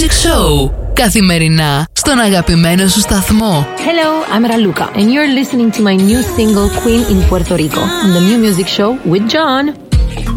Music Show. Καθημερινά στον αγαπημένο σου σταθμό. Hello, I'm Raluca and you're listening to my new single Queen in Puerto Rico on the New Music Show with John.